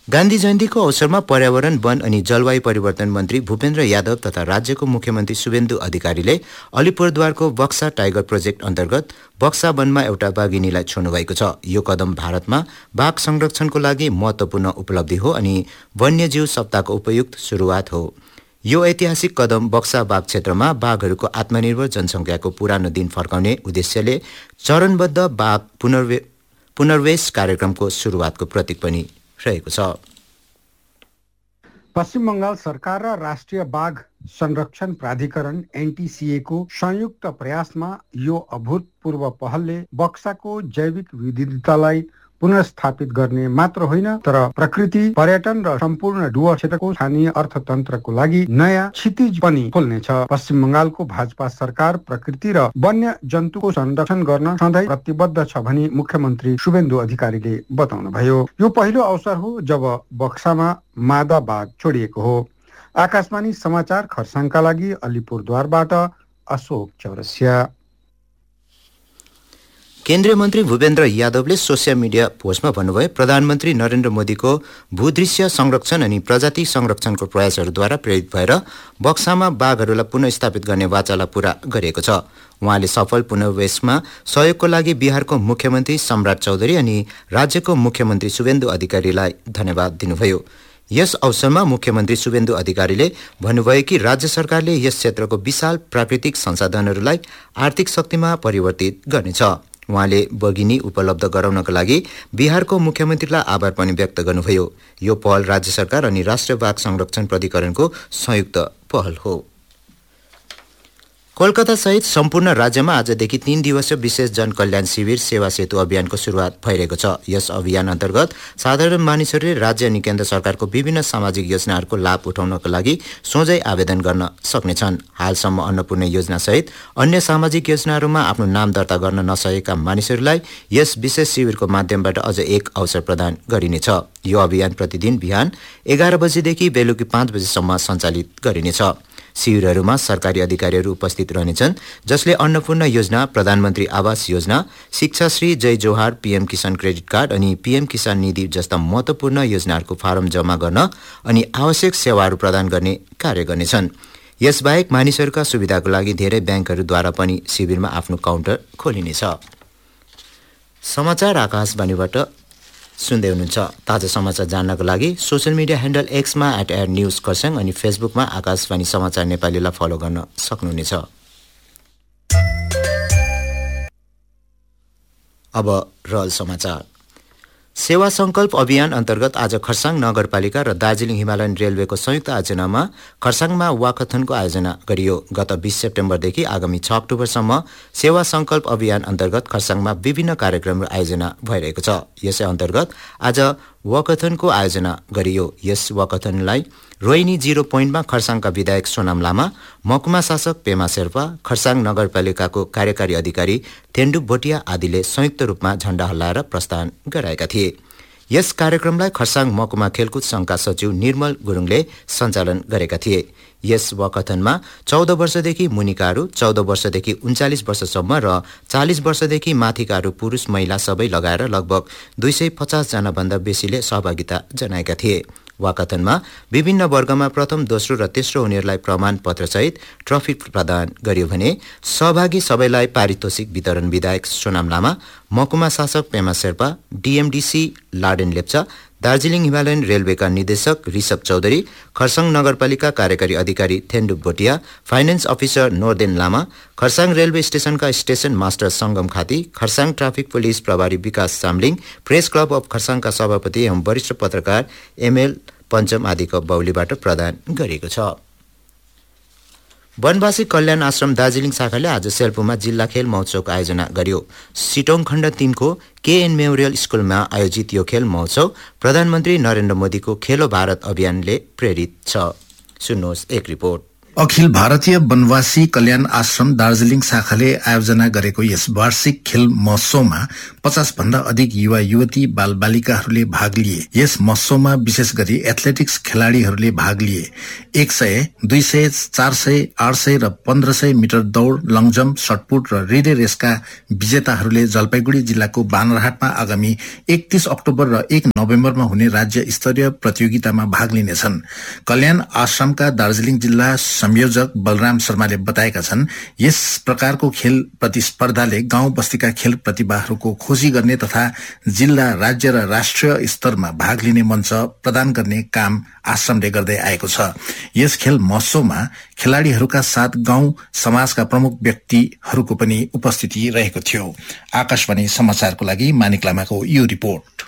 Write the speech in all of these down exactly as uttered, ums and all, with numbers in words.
गान्धी जयन्तीको अवसरमा पर्यावरण, वन अनि जलवायु परिवर्तन मन्त्री भूपेन्द्र यादव तथा राज्यको मुख्यमन्त्री शुभेन्दु अधिकारीले अलिपुरद्वारको बक्सा टाइगर प्रोजेक्ट अन्तर्गत बक्सा वनमा एउटा बाघिनीलाई छोड्नुभएको छ। यो कदम भारतमा बाघ संरक्षणको लागि महत्त्वपूर्ण उपलब्धि हो अनि वन्यजीव सप्ताहको उपयुक्त सुरुवात हो। यो ऐतिहासिक कदम बक्सा बाघ क्षेत्रमा बाघहरूको आत्मनिर्भर जनसङ्ख्याको पुरानो दिन फर्काउने उद्देश्यले चरणबद्ध बाघ पुनर्वे पुनर्वेश कार्यक्रमको सुरुवातको प्रतीक पनि रहेको छ। पश्चिम बंगाल सरकार र राष्ट्रिय बाघ संरक्षण प्राधिकरण एनटीसीए को संयुक्त प्रयासमा यो अभूतपूर्व पहलले बक्साको जैविक विविधतालाई पुनर्स्थापित गर्ने मात्र होइन तर प्रकृति, पर्यटन र सम्पूर्ण डुवर्स क्षेत्रको स्थानीय अर्थतन्त्रको लागि नयाँ क्षितिज पनि खोल्नेछ। पश्चिम बंगालको भाजपा सरकार प्रकृति र वन्य जन्तुको संरक्षण गर्न सधैँ प्रतिबद्ध छ भनी मुख्यमन्त्री शुभेन्दु अधिकारीले बताउनुभयो। यो पहिलो अवसर हो जब बक्सामा मादा बाघ छोडिएको हो। आकाशवाणी समाचार खरसाङका लागि अलिपुरद्वारबाट अशोक चौरसिया। केन्द्रीय मन्त्री भूपेन्द्र यादवले सोसियल मिडिया पोस्टमा भन्नुभयो, प्रधानमन्त्री नरेन्द्र मोदीको भूदृश्य संरक्षण अनि प्रजाति संरक्षणको प्रयासहरूद्वारा प्रेरित भएर बक्सामा बाघहरूलाई पुनर्स्थापित गर्ने वाचालाई पूरा गरिएको छ। उहाँले सफल पुनर्वेशमा सहयोगको लागि बिहारको मुख्यमन्त्री सम्राट चौधरी अनि राज्यको मुख्यमन्त्री शुभेन्दु अधिकारीलाई धन्यवाद दिनुभयो। यस अवसरमा मुख्यमन्त्री शुभेन्दु अधिकारीले भन्नुभयो कि राज्य सरकारले यस क्षेत्रको विशाल प्राकृतिक संसाधनहरूलाई आर्थिक शक्तिमा परिवर्तित गर्नेछ। उहाँले बगिनी उपलब्ध गराउनका लागि बिहारको मुख्यमन्त्रीलाई आभार पनि व्यक्त गर्नुभयो। यो पहल राज्य सरकार अनि राष्ट्रिय बाघ संरक्षण प्राधिकरणको संयुक्त पहल हो। कोलकाता सहित सम्पूर्ण राज्यमा आजदेखि तीन दिवसीय विशेष जनकल्याण शिविर सेवा सेतु अभियानको सुरुवात भइरहेको छ। यस अभियान अन्तर्गत साधारण मानिसहरूले राज्य अनि केन्द्र सरकारको विभिन्न सामाजिक योजनाहरूको लाभ उठाउनका लागि सोझै आवेदन गर्न सक्नेछन्। हालसम्म अन्नपूर्ण योजना सहित अन्य सामाजिक योजनाहरूमा आफ्नो नाम दर्ता गर्न नसकेका मानिसहरूलाई यस विशेष शिविरको माध्यमबाट अझ एक अवसर प्रदान गरिनेछ। यो अभियान प्रतिदिन बिहान एघार बजेदेखि बेलुकी पाँच बजेसम्म सञ्चालित गरिनेछ। शिविरहरूमा सरकारी अधिकारीहरू उपस्थित रहनेछन् जसले अन्नपूर्ण योजना, प्रधानमन्त्री आवास योजना, शिक्षाश्री, जय जोहार, पीएम किसान क्रेडिट कार्ड अनि पीएम किसान निधि जस्ता महत्त्वपूर्ण योजनाहरूको फारम जम्मा गर्न अनि आवश्यक सेवाहरू प्रदान गर्ने कार्य गर्नेछन्। यसबाहेक मानिसहरूका सुविधाको लागि धेरै ब्याङ्कहरूद्वारा पनि शिविरमा आफ्नो काउन्टर खोलिनेछ। समाचार आकाशवाणीबाट सुन्दै हुनुहुन्छ। ताजा समाचार जान्नको लागि social media handle एक्समा at air news Kurseong अनि फेसबुकमा आकाशवाणी समाचार नेपालीलाई फलो गर्न सक्नुहुनेछ। अब रहल समाचार। सेवा संकल्प अभियान अन्तर्गत आज खरसाङ नगरपालिका र दार्जिलिङ हिमालयन रेलवेको संयुक्त आयोजनामा खरसाङमा वाकथनको आयोजना गरियो। गत बीस सेप्टेम्बरदेखि आगामी छ अक्टोबरसम्म सेवा संकल्प अभियान अन्तर्गत खरसाङमा विभिन्न कार्यक्रमहरू आयोजना भइरहेको छ। यसै अन्तर्गत आज वाकथनको आयोजना गरियो। यस वाकथनलाई रोहिणी जिरो पोइन्टमा खरसाङका विधायक सोनाम लामा, महकुमा शासक पेमा शेर्पा, खरसाङ नगरपालिकाको कार्यकारी अधिकारी थेन्डु भोटिया आदिले संयुक्त रूपमा झण्डा हल्लाएर प्रस्थान गराएका थिए। यस कार्यक्रमलाई खरसाङ महकुमा खेलकुद संघका सचिव निर्मल गुरुङले सञ्चालन गरेका थिए। यस वाकथनमा चौध वर्षदेखि मुनिकाहरू, चौध वर्षदेखि उन्चालिस वर्षसम्म र चालिस वर्षदेखि माथिकाहरू पुरुष महिला सबै लगाएर लगभग दुई सय पचासजना भन्दा बेसीले सहभागिता जनाएका थिए। वाकथनमा विभिन्न वर्गमा प्रथम, दोस्रो र तेस्रो हुनेहरूलाई प्रमाणपत्रसहित ट्रफी प्रदान गरियो भने सहभागी सबैलाई पारितोषिक वितरण विधायक सोनाम लामा, महकुमा शासक पेमा शेर्पा, डीएमडीसी लाडेन लेप्चा, दार्जिलिङ हिमालयन रेलवेका निर्देशक ऋषभ चौधरी, खरसाङ नगरपालिका कार्यकारी अधिकारी थेन्डु भोटिया, फाइनेन्स अफिसर नोर्देन लामा, खरसाङ रेलवे स्टेशनका स्टेशन मास्टर सङ्गम खाती, खरसाङ ट्राफिक पुलिस प्रभारी विकास सामलिङ, प्रेस क्लब अफ खरसाङका सभापति एवं वरिष्ठ पत्रकार एमएल पञ्चम आदिको बाहुलीबाट प्रदान गरिएको छ। वनवासी कल्याण आश्रम दार्जिलिङ शाखाले आज सेल्पुमा जिल्ला खेल महोत्सवको आयोजना गर्यो। सिटोङ खण्ड तीनको केएन मेमोरियल स्कुलमा आयोजित यो खेल महोत्सव प्रधानमन्त्री नरेन्द्र मोदीको खेलो भारत अभियानले प्रेरित छ। सुन्नुहोस् एक रिपोर्ट। अखिल भारतीय वनवासी कल्याण आश्रम दार्जीलिङ शाखाले आयोजना गरेको यस वार्षिक खेल महोत्सवमा पचास भन्दा अधिक युवा युवती बाल बालिकाहरूले भाग लिए। यस महोत्सवमा विशेष गरी एथलेटिक्स खेलाड़ीहरूले भाग लिए। एक सय दुई सय चार सय आठ सय र पन्ध्र सय मिटर दौड़, लङ जम्प, सटपुट र रिले रेसका विजेताहरूले जलपाइगुड़ी जिल्लाको बानरहाटमा आगामी एकतीस अक्टोबर र एक नोभेम्बरमा हुने राज्य स्तरीय प्रतियोगितामा भाग लिनेछन्। कल्याण आश्रमका दार्जीलिङ जिल्ला संयोजक बलराम शर्माले बताएका छन्, यस प्रकारको खेल प्रतिस्पर्धाले गाउँ बस्तीका खेल प्रतिभाहरूको खोजी गर्ने तथा जिल्ला, राज्य र राष्ट्रिय स्तरमा भाग लिने मञ्च प्रदान गर्ने काम आश्रमले गर्दै आएको छ। यस खेल महोत्सवमा खेलाड़ीहरूका साथ गाउँ समाजका प्रमुख व्यक्तिहरूको पनि उपस्थिति रहेको थियो। आकाशवाणी समाचारको लागि मानिक लामाको यो रिपोर्ट।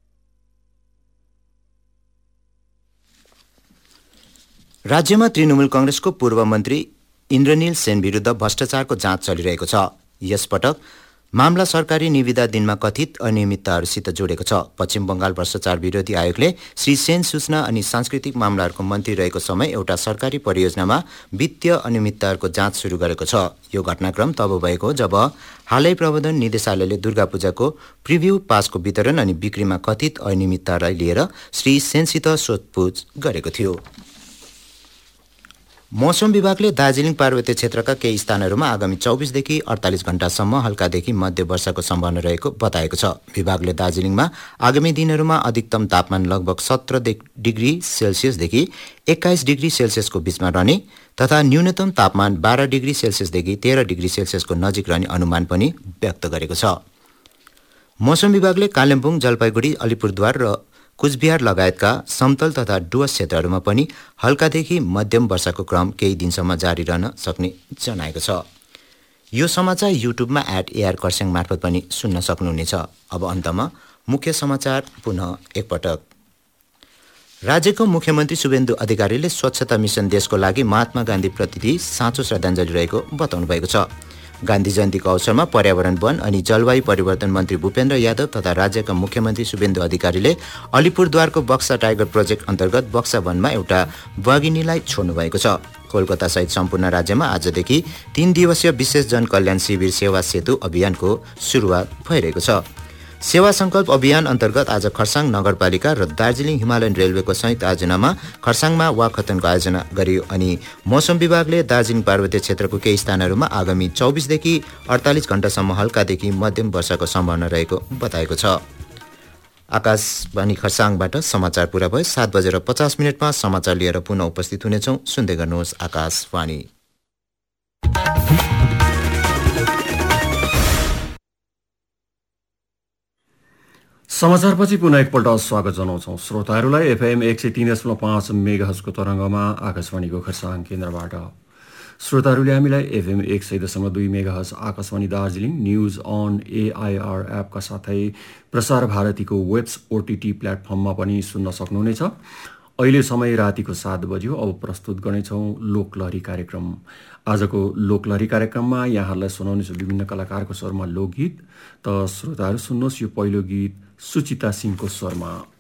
राज्यमा तृणमूल कंग्रेसको पूर्व मन्त्री इन्द्रनील सेन विरुद्ध भ्रष्टाचारको जाँच चलिरहेको छ। यसपटक मामला सरकारी निविदा दिनमा कथित अनियमितताहरूसित जोडेको छ। पश्चिम बंगाल भ्रष्टाचार विरोधी आयोगले श्री सेन सूचना अनि सांस्कृतिक मामलाहरूको मन्त्री रहेको समय एउटा सरकारी परियोजनामा वित्तीय अनियमितताहरूको जाँच सुरु गरेको छ। यो घटनाक्रम तब भएको जब हालै प्रबन्धन निर्देशालयले दुर्गा पूजाको प्रिभ्यू पासको वितरण अनि बिक्रीमा कथित अनियमिततालाई लिएर श्री सेनसित सोधपुछ गरेको थियो। मौसम विभागले दार्जीलिङ पार्वतीय क्षेत्रका केही स्थानहरूमा आगामी चौबिसदेखि अडतालिस घण्टासम्म हल्कादेखि मध्य वर्षाको सम्भावना रहेको बताएको छ। विभागले दार्जीलिङमा आगामी दिनहरूमा अधिकतम तापमान लगभग सत्र डिग्री सेल्सियसदेखि एक्काइस डिग्री सेल्सियसको बीचमा रहने तथा न्यूनतम तापमान बाह्र डिग्री सेल्सियसदेखि तेह्र डिग्री सेल्सियसको नजिक रहने अनुमान पनि व्यक्त गरेको छ। मौसम विभागले कालिम्पोङ, जलपाइगुडी, अलिपुरद्वार र कुचबिहार लगायतका समतल तथा डुवर्स क्षेत्रहरूमा पनि हल्कादेखि मध्यम वर्षाको क्रम केही दिनसम्म जारी रहन सक्ने जनाएको छ। यो समाचार युट्युबमा एट एआर खरसाङ मार्फत पनि सुन्न सक्नुहुनेछ। अब अन्तमा मुख्य समाचार पुनः एकपटक। राज्यको मुख्यमन्त्री शुभेन्दु अधिकारीले स्वच्छता मिसन देशको लागि महात्मा गान्धी प्रति साँचो श्रद्धाञ्जली रहेको बताउनु भएको छ। गान्धी जयन्तीको अवसरमा पर्यावरण, वन अनि जलवायु परिवर्तन मन्त्री भूपेन्द्र यादव तथा राज्यका मुख्यमन्त्री शुभेन्दु अधिकारीले अलिपुरद्वारको बक्सा टाइगर प्रोजेक्ट अन्तर्गत बक्सा वनमा एउटा बाघिनीलाई छोड्नु भएको छ। कोलकाता सहित सम्पूर्ण राज्यमा आजदेखि तीन दिवसीय विशेष जनकल्याण शिविर सेवा सेतु अभियानको सुरुवात भइरहेको छ। सेवा संकल्प अभियान अन्तर्गत आज खरसाङ नगरपालिका र दार्जिलिङ हिमालयन रेलवेको संयुक्त आयोजनामा खरसाङमा वाकथनको आयोजना गरियो। अनि मौसम विभागले दार्जिलिङ पार्वतीय क्षेत्रको केही स्थानहरूमा आगामी चौबिसदेखि अडतालिस घण्टासम्म हल्कादेखि मध्यम वर्षाको सम्भावना रहेको बताएको छ। आकाशवाणी खरसाङबाट समाचार पूरा भयो। सात बजेर पचास मिनटमा समाचार लिएर पुनः उपस्थित हुनेछौँ। सुन्दै गर्नुहोस् आकाशवाणी। समाचारपछि पुनः एकपल्ट स्वागत जनाउँछौँ श्रोताहरूलाई एफएम एक सय तीन दशमलव पाँच मेगाहर्जको तरङ्गमा आकाशवाणीको खरसाङ केन्द्रबाट। श्रोताहरूले हामीलाई एफएम एक सय दशमलव दुई megahertz Akashvani Darjeeling, news on AIR एपका साथै प्रसार भारतीको वेब्स ओटिटी प्लेटफर्ममा पनि सुन्न सक्नुहुनेछ। अहिले समय रातिको सात बज्यो। अब प्रस्तुत गर्नेछौँ लोकलहरी कार्यक्रम। आजको लोकलहरी कार्यक्रममा यहाँहरूलाई सुनाउनेछु विभिन्न कलाकारको स्वरमा लोकगीत। त श्रोताहरू सुन्नुहोस् यो पहिलो गीत सुचिता सिंहको स्वरमा।